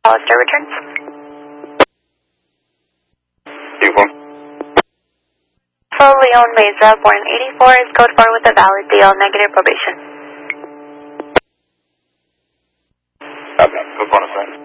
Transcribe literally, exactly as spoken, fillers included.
Hollister returns. Uniform. So Leon Meza, born eighty-four, is code four with a valid D L negative probation. Copy. Code four on the side.